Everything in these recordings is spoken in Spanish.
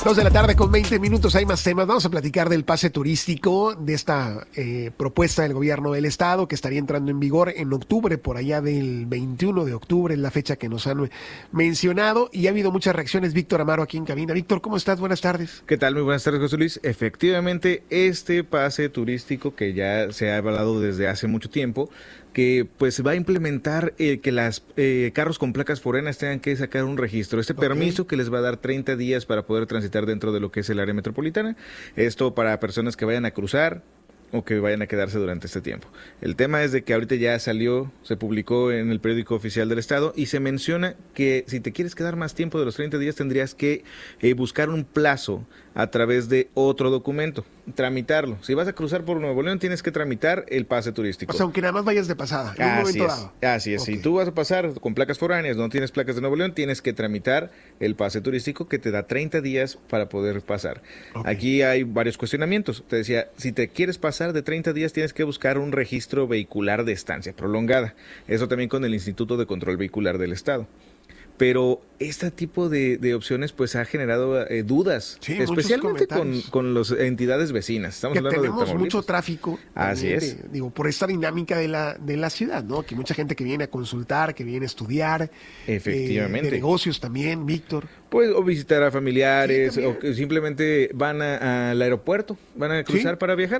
2:20 p.m. Hay más temas. Vamos a platicar del pase turístico, de esta propuesta del gobierno del estado que estaría entrando en vigor en octubre, por allá del 21 de octubre, es la fecha que nos han mencionado, y ha habido muchas reacciones. Víctor Amaro aquí en cabina. Víctor, ¿cómo estás? Buenas tardes. ¿Qué tal? Muy buenas tardes, José Luis. Efectivamente, este pase turístico que ya se ha hablado desde hace mucho tiempo, que pues va a implementar que las carros con placas foráneas tengan que sacar un registro. Este permiso que les va a dar 30 días para poder transitar dentro de lo que es el área metropolitana. Esto para personas que vayan a cruzar o que vayan a quedarse durante este tiempo. El tema es de que ahorita ya salió, se publicó en el periódico oficial del estado y se menciona que si te quieres quedar más tiempo de los 30 días tendrías que buscar un plazo a través de otro documento, tramitarlo. Si vas a cruzar por Nuevo León tienes que tramitar el pase turístico. O sea, aunque nada más vayas de pasada, en un momento dado. Así es. Si tú vas a pasar con placas foráneas, no tienes placas de Nuevo León, tienes que tramitar el pase turístico que te da 30 días para poder pasar. Aquí hay varios cuestionamientos. Te decía, si te quieres pasar de 30 días tienes que buscar un registro vehicular de estancia prolongada. Eso también con el Instituto de Control Vehicular del Estado. Pero este tipo de opciones pues ha generado dudas, sí, especialmente con las entidades vecinas. Estamos que hablando tenemos de mucho tráfico. Así es. Por esta dinámica de la ciudad, ¿no? Que mucha gente que viene a consultar, que viene a estudiar. Efectivamente. De negocios también, Víctor. Pues o visitar a familiares, sí, o que simplemente van al aeropuerto, van a cruzar para viajar.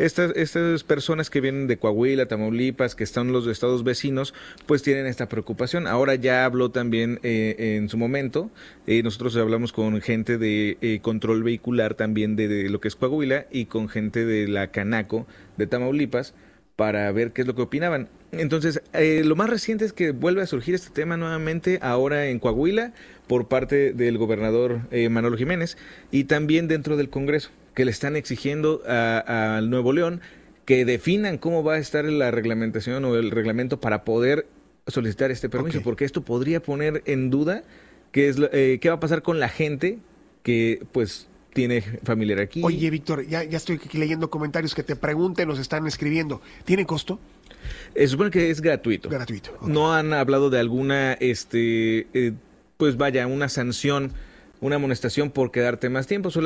Estas personas que vienen de Coahuila, Tamaulipas, que están los estados vecinos, pues tienen esta preocupación. Ahora ya habló también en su momento, nosotros hablamos con gente de control vehicular también de lo que es Coahuila y con gente de la Canaco de Tamaulipas para ver qué es lo que opinaban. Entonces, lo más reciente es que vuelve a surgir este tema nuevamente ahora en Coahuila por parte del gobernador Manolo Jiménez y también dentro del Congreso, que le están exigiendo al Nuevo León que definan cómo va a estar la reglamentación o el reglamento para poder solicitar este permiso, porque esto podría poner en duda qué va a pasar con la gente que pues tiene familiar aquí. Oye, Víctor, ya estoy aquí leyendo comentarios que te pregunten, nos están escribiendo. ¿Tiene costo? Se supone que es gratuito. Gratuito. No han hablado de alguna, pues vaya, una sanción, una amonestación por quedarte más tiempo.